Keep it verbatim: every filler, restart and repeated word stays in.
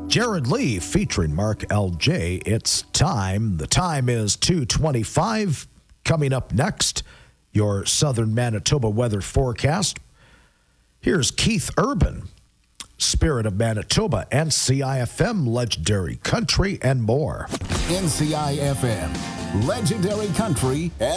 Jared Lee featuring Mark L J. It's time. The time is two twenty-five. Coming up next, your southern Manitoba weather forecast. Here's Keith Urban, Spirit of Manitoba, N C I F M, Legendary Country, and more. N C I F M, Legendary Country, and